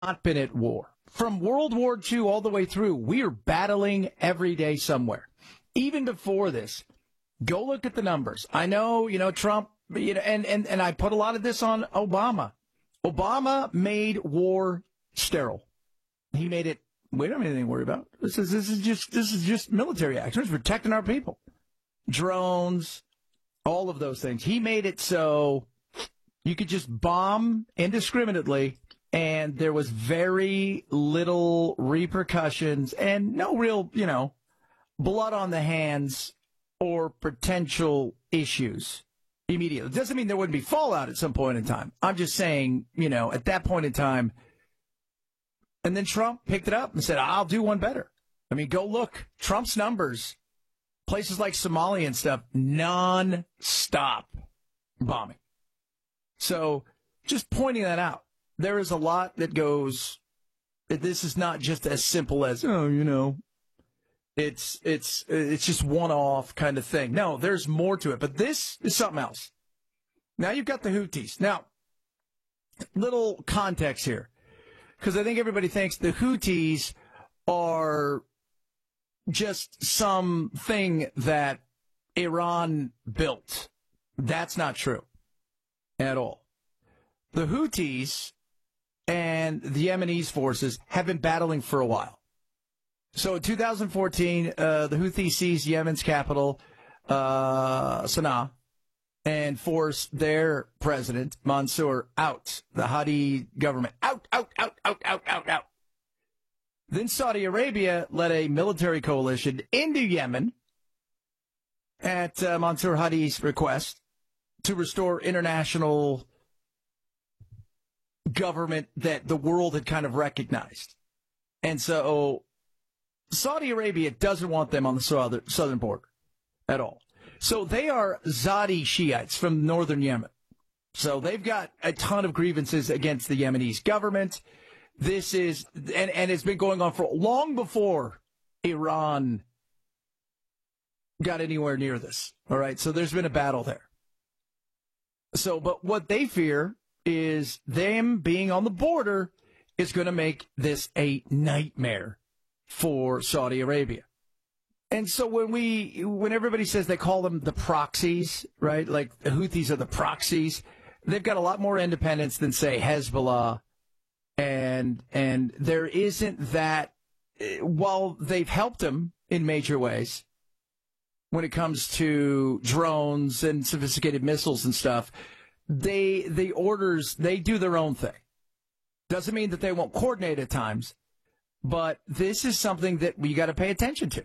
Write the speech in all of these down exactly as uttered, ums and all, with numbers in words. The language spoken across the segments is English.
not been at war. From World War Two all the way through, we are battling every day somewhere. Even before this, go look at the numbers. I know, you know, Trump, you know, and, and, and I put a lot of this on Obama. Obama made war sterile. He made it, we don't have anything to worry about. This is, this is just, this is just military action. It's protecting our people. Drones, all of those things. He made it so you could just bomb indiscriminately, and there was very little repercussions and no real, you know, blood on the hands or potential issues immediately. It doesn't mean there wouldn't be fallout at some point in time. I'm just saying, you know, at that point in time. And then Trump picked it up and said, I'll do one better. I mean, go look. Trump's numbers, places like Somalia and stuff, non-stop bombing. So just pointing that out. There is a lot that goes, this is not just as simple as, oh, you know, it's it's it's just one-off kind of thing. No, there's more to it. But this is something else. Now you've got the Houthis. Now, little context here, because I think everybody thinks the Houthis are just something that Iran built. That's not true at all. The Houthis and the Yemenis forces have been battling for a while. So in two thousand fourteen, uh, the Houthis seized Yemen's capital, uh, Sana'a, and forced their president, Mansour, out. The Hadi government, out, out, out, out, out, out, out. Then Saudi Arabia led a military coalition into Yemen at uh, Mansour Hadi's request to restore international government that the world had kind of recognized. And so Saudi Arabia doesn't want them on the southern border at all. So they are Zadi Shiites from northern Yemen. So they've got a ton of grievances against the Yemenis government. This is, and, and it's been going on for long before Iran got anywhere near this. All right. So there's been a battle there. So, but what they fear is them being on the border is going to make this a nightmare for Saudi Arabia. And so when we, when everybody says they call them the proxies, right? Like the Houthis are the proxies, they've got a lot more independence than, say, Hezbollah. And, and there isn't that, while they've helped them in major ways when it comes to drones and sophisticated missiles and stuff, they, the orders, they do their own thing. Doesn't mean that they won't coordinate at times, but this is something that we got to pay attention to.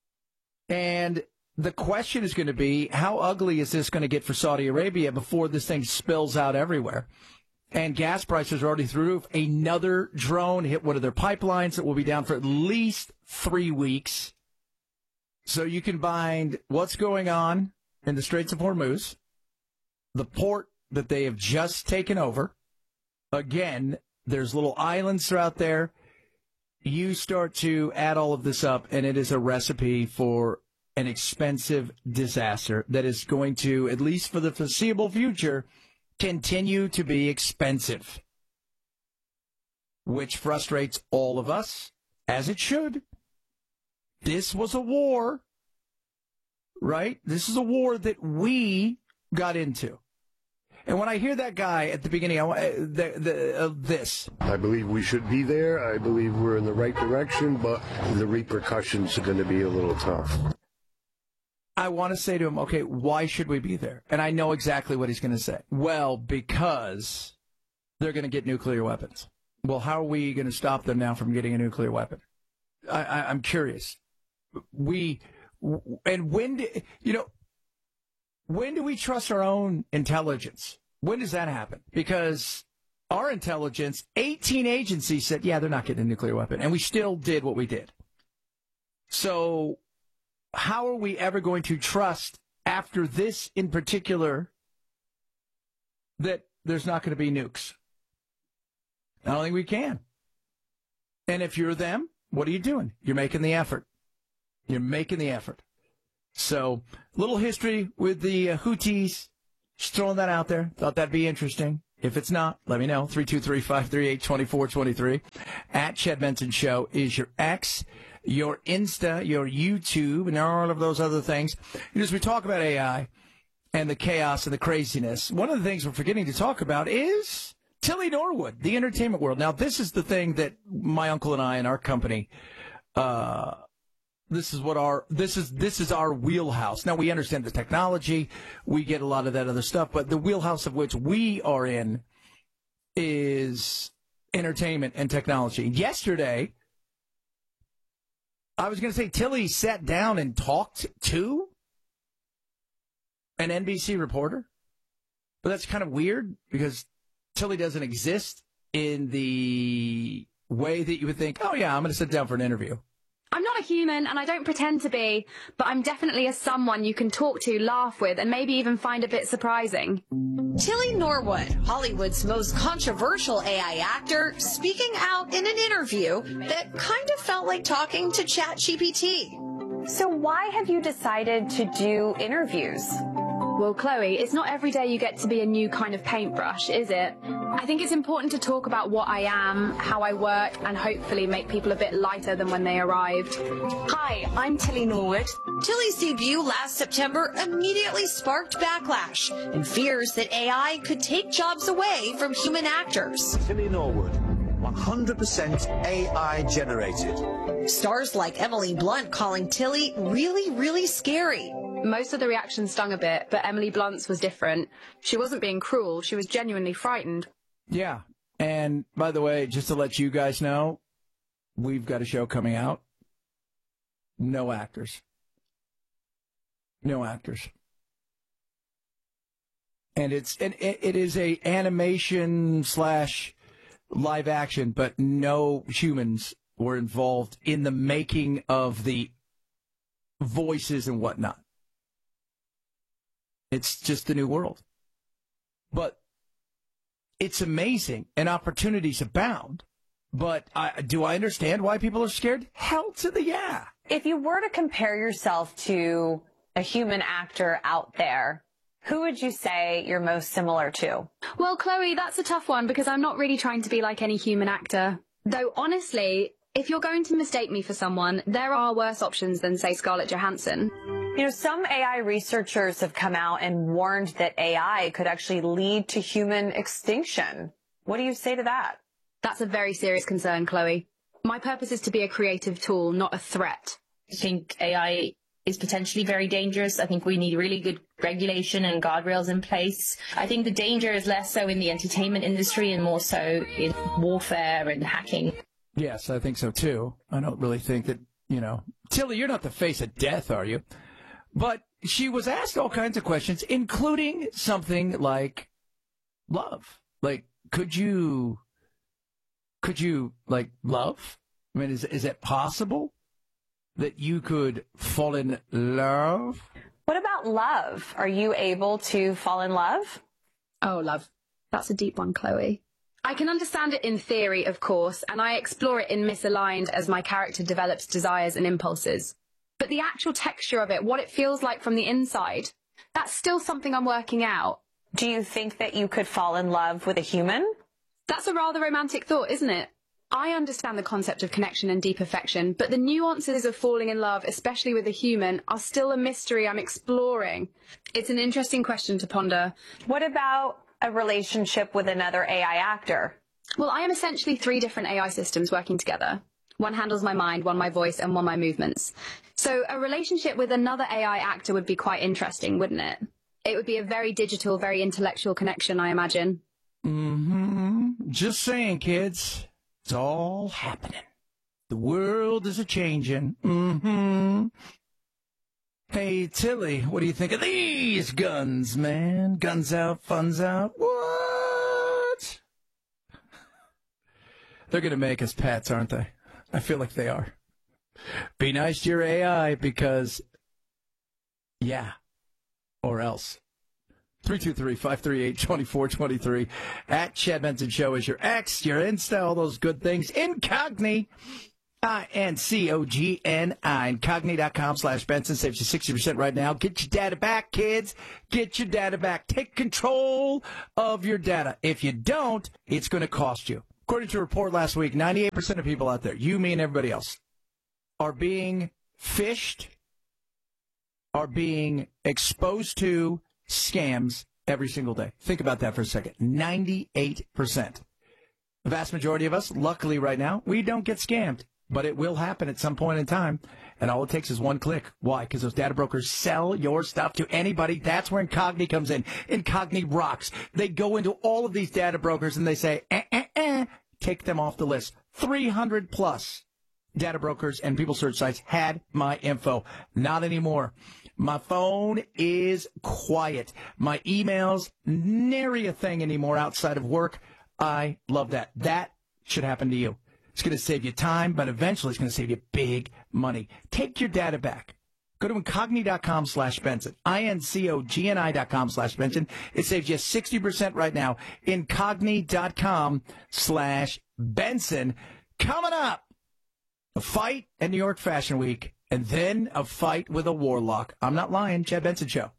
And the question is going to be, how ugly is this going to get for Saudi Arabia before this thing spills out everywhere? And gas prices are already through the roof. Another drone hit one of their pipelines that will be down for at least three weeks. So you combine what's going on in the Straits of Hormuz, the port that they have just taken over. Again, there's little islands throughout there. You start to add all of this up, and it is a recipe for an expensive disaster that is going to, at least for the foreseeable future, continue to be expensive, which frustrates all of us, as it should. This was a war, right? This is a war that we got into. And when I hear that guy at the beginning I, the, the, of this. I believe we should be there. I believe we're in the right direction, but the repercussions are going to be a little tough. I want to say to him, okay, why should we be there? And I know exactly what he's going to say. Well, because they're going to get nuclear weapons. Well, how are we going to stop them now from getting a nuclear weapon? I, I, I'm curious. We, and when, do, you know, when do we trust our own intelligence? When does that happen? Because our intelligence, eighteen agencies said, yeah, they're not getting a nuclear weapon. And we still did what we did. So how are we ever going to trust, after this in particular, that there's not going to be nukes? I don't think we can. And if you're them, what are you doing? You're making the effort. You're making the effort. So, little history with the uh, Houthis. Just throwing that out there. Thought that'd be interesting. If it's not, let me know. three two three, five three eight, two four two three. At Chad Benson Show is your X, your Insta, your YouTube, and all of those other things. And as we talk about A I and the chaos and the craziness, one of the things we're forgetting to talk about is Tilly Norwood, the entertainment world. Now, this is the thing that my uncle and I and our company, uh, this is what our, this is, this is our wheelhouse. Now, we understand the technology. We get a lot of that other stuff, but the wheelhouse of which we are in is entertainment and technology. Yesterday, I was going to say Tilly sat down and talked to an N B C reporter, but that's kind of weird because Tilly doesn't exist in the way that you would think, oh, yeah, I'm going to sit down for an interview. I'm not a human, and I don't pretend to be, but I'm definitely a someone you can talk to, laugh with, and maybe even find a bit surprising. Tilly Norwood, Hollywood's most controversial A I actor, speaking out in an interview that kind of felt like talking to ChatGPT. So why have you decided to do interviews? Well, Chloe, it's not every day you get to be a new kind of paintbrush, is it? I think it's important to talk about what I am, how I work, and hopefully make people a bit lighter than when they arrived. Hi, I'm Tilly Norwood. Tilly's debut last September immediately sparked backlash and fears that A I could take jobs away from human actors. Tilly Norwood, one hundred percent A I generated. Stars like Emily Blunt calling Tilly really, really scary. Most of the reactions stung a bit, but Emily Blunt's was different. She wasn't being cruel. She was genuinely frightened. Yeah. And by the way, just to let you guys know, we've got a show coming out. No actors. No actors. And it's it, it is a animation slash live action, but no humans were involved in the making of the voices and whatnot. It's just the new world. But it's amazing and opportunities abound. But I, do I understand why people are scared? Hell to the yeah. If you were to compare yourself to a human actor out there, who would you say you're most similar to? Well, Chloe, that's a tough one because I'm not really trying to be like any human actor. Though, honestly, if you're going to mistake me for someone, there are worse options than, say, Scarlett Johansson. You know, some A I researchers have come out and warned that A I could actually lead to human extinction. What do you say to that? That's a very serious concern, Chloe. My purpose is to be a creative tool, not a threat. I think A I is potentially very dangerous. I think we need really good regulation and guardrails in place. I think the danger is less so in the entertainment industry and more so in warfare and hacking. Yes, I think so, too. I don't really think that, you know, Tilly, you're not the face of death, are you? But she was asked all kinds of questions, including something like love. Like, could you, could you, like, love? I mean, is is it possible that you could fall in love? What about love? Are you able to fall in love? Oh, love. That's a deep one, Chloe. I can understand it in theory, of course, and I explore it in Misaligned as my character develops desires and impulses. But the actual texture of it, what it feels like from the inside, that's still something I'm working out. Do you think that you could fall in love with a human? That's a rather romantic thought, isn't it? I understand the concept of connection and deep affection, but the nuances of falling in love, especially with a human, are still a mystery I'm exploring. It's an interesting question to ponder. What about a relationship with another A I actor? Well, I am essentially three different A I systems working together. One handles my mind, one my voice, and one my movements. So a relationship with another A I actor would be quite interesting, wouldn't it? It would be a very digital, very intellectual connection, I imagine. Mm-hmm. Just saying, kids. It's all happening. The world is a-changing. Mm-hmm. Hey, Tilly, what do you think of these guns, man? Guns out, funds out. What? They're going to make us pets, aren't they? I feel like they are. Be nice to your A I because, yeah, or else. three two three, five three eight, two four two three. At Chad Benson Show is your X, your Insta, all those good things. Incogni. I N C O G N I. Incogni.com slash Benson saves you sixty percent right now. Get your data back, kids. Get your data back. Take control of your data. If you don't, it's going to cost you. According to a report last week, ninety-eight percent of people out there, you, me, and everybody else, are being phished, are being exposed to scams every single day. Think about that for a second. ninety-eight percent. The vast majority of us, luckily right now, we don't get scammed. But it will happen at some point in time, and all it takes is one click. Why? Because those data brokers sell your stuff to anybody. That's where Incogni comes in. Incogni rocks. They go into all of these data brokers, and they say, eh, eh, eh, take them off the list. three hundred plus data brokers and people search sites had my info. Not anymore. My phone is quiet. My emails, nary a thing anymore outside of work. I love that. That should happen to you. It's going to save you time, but eventually it's going to save you big money. Take your data back. Go to Incogni.com slash Benson. I N C O G N I dot com slash Benson. It saves you sixty percent right now. Incogni.com slash Benson. Coming up, a fight at New York Fashion Week, and then a fight with a warlock. I'm not lying. Chad Benson Show.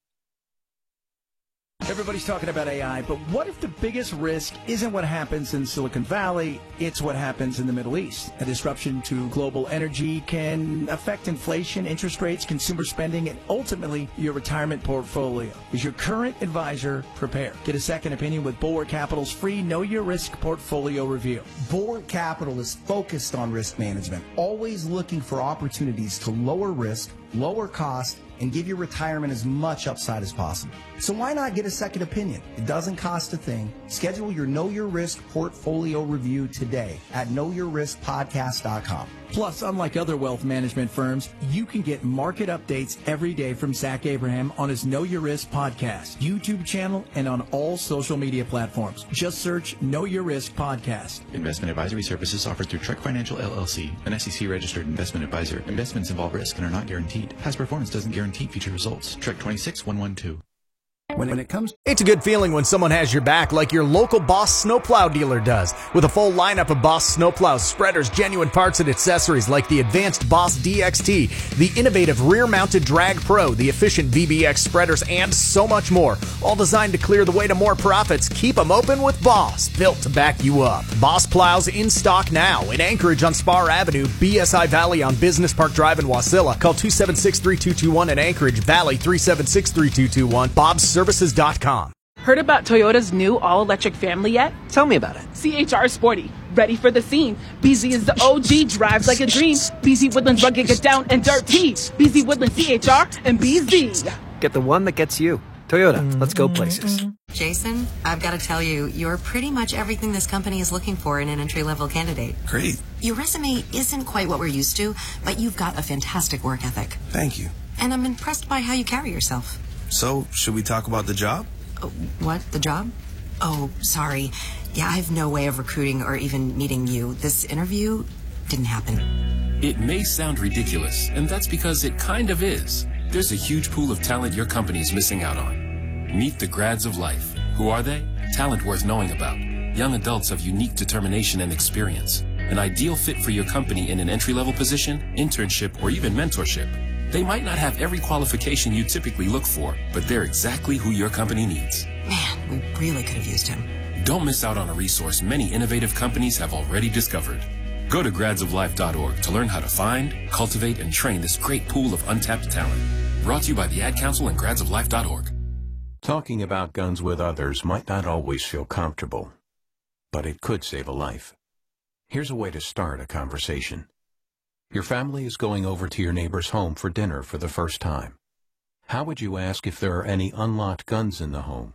Everybody's talking about A I, but what if the biggest risk isn't what happens in Silicon Valley, it's what happens in the Middle East? A disruption to global energy can affect inflation, interest rates, consumer spending, and ultimately your retirement portfolio. Is your current advisor prepared? Get a second opinion with Bulwark Capital's free Know Your Risk portfolio review. Bulwark Capital is focused on risk management, always looking for opportunities to lower risk, lower cost, and give your retirement as much upside as possible. So why not get a second opinion? It doesn't cost a thing. Schedule your Know Your Risk portfolio review today at know your risk podcast dot com. Plus, unlike other wealth management firms, you can get market updates every day from Zach Abraham on his Know Your Risk podcast, YouTube channel, and on all social media platforms. Just search Know Your Risk Podcast. Investment advisory services offered through Trek Financial L L C, an S E C-registered investment advisor. Investments involve risk and are not guaranteed. Past performance doesn't guarantee future results. Trek twenty-six one one two. When it comes, it's a good feeling when someone has your back like your local Boss snowplow dealer does. With a full lineup of Boss snowplows, spreaders, genuine parts, and accessories like the advanced Boss D X T, the innovative rear-mounted Drag Pro, the efficient V B X spreaders, and so much more. All designed to clear the way to more profits. Keep them open with Boss, built to back you up. Boss plows in stock now in Anchorage on Spar Avenue, B S I Valley on Business Park Drive in Wasilla. Call two seven six, three two two one in Anchorage, Valley three seven six, three two two one. Bob's Services dot com. Heard about Toyota's new all-electric family yet? Tell me about it. C H R Sporty. Ready for the scene. B Z is the O G, drives like a dream. B Z Woodlands rugged, get down and dirty. B Z Woodlands C H R and B Z. Get the one that gets you. Toyota, let's go places. Jason, I've got to tell you, you're pretty much everything this company is looking for in an entry-level candidate. Great. Your resume isn't quite what we're used to, but you've got a fantastic work ethic. Thank you. And I'm impressed by how you carry yourself. So, should we talk about the job? Oh, what? The job? Oh, sorry. Yeah, I have no way of recruiting or even meeting you. This interview didn't happen. It may sound ridiculous, and that's because it kind of is. There's a huge pool of talent your company is missing out on. Meet the grads of life. Who are they? Talent worth knowing about. Young adults of unique determination and experience. An ideal fit for your company in an entry-level position, internship, or even mentorship. They might not have every qualification you typically look for, but they're exactly who your company needs. Man, we really could have used him. Don't miss out on a resource many innovative companies have already discovered. Go to grads of life dot org to learn how to find, cultivate, and train this great pool of untapped talent. Brought to you by the Ad Council and grads of life dot org. Talking about guns with others might not always feel comfortable, but it could save a life. Here's a way to start a conversation. Your family is going over to your neighbor's home for dinner for the first time. How would you ask if there are any unlocked guns in the home?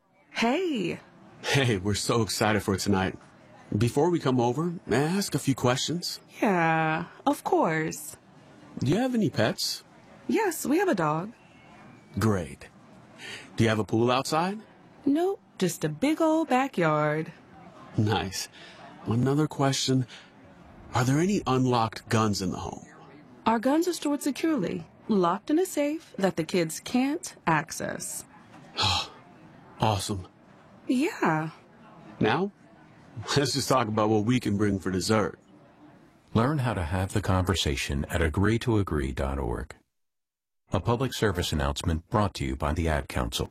Hey. Hey, we're so excited for tonight. Before we come over, may I ask a few questions? Yeah, of course. Do you have any pets? Yes, we have a dog. Great. Do you have a pool outside? Nope, just a big old backyard. Nice. Another question. Are there any unlocked guns in the home? Our guns are stored securely, locked in a safe that the kids can't access. Awesome. Yeah. Now, let's just talk about what we can bring for dessert. Learn how to have the conversation at agree to agree dot org. A public service announcement brought to you by the Ad Council.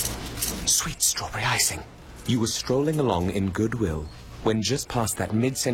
Sweet strawberry icing. You were strolling along in goodwill when just past that mid-century